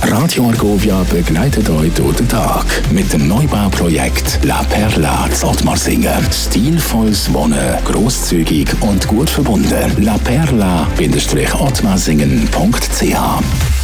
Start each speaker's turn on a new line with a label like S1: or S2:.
S1: Radio Argovia begleitet euch durch den Tag mit dem Neubauprojekt La Perla in Ottmarsingen. Stilvolles Wohnen, grosszügig und gut verbunden. laperla-ottmarsingen.ch